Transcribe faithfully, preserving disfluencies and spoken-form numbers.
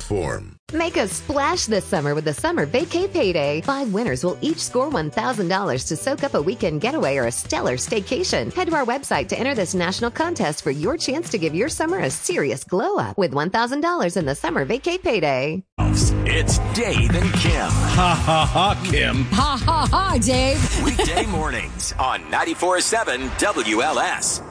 form. Make a splash this summer with the Summer Vacay Payday. Five winners will each score one thousand dollars to soak up a weekend getaway or a stellar staycation. Head to our website to enter this national contest for your chance to give your summer a serious glow up with one thousand dollars in the Summer Vacay Payday. It's Dave and Kim. Ha ha ha, Kim. Ha ha ha, Dave. Weekday mornings on ninety-four point seven W L S.